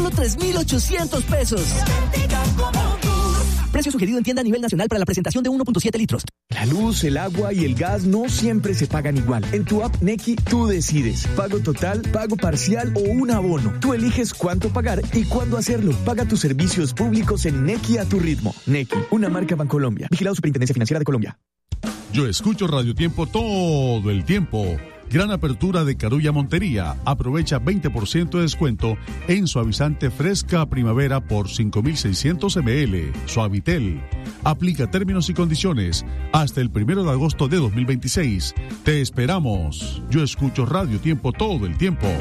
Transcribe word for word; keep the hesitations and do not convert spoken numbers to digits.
solo tres mil ochocientos pesos. Precio sugerido en tienda a nivel nacional para la presentación de uno punto siete litros. La luz, el agua y el gas no siempre se pagan igual. En tu app Nequi, tú decides. Pago total, pago parcial o un abono. Tú eliges cuánto pagar y cuándo hacerlo. Paga tus servicios públicos en Nequi a tu ritmo. Nequi, una marca Bancolombia. Vigilado Superintendencia Financiera de Colombia. Yo escucho Radio Tiempo todo el tiempo. Gran apertura de Carulla Montería. Aprovecha veinte por ciento de descuento en suavizante fresca primavera por cinco mil seiscientos mililitros. Suavitel. Aplica términos y condiciones hasta el primero de agosto de dos mil veintiséis. Te esperamos. Yo escucho Radio Tiempo todo el tiempo.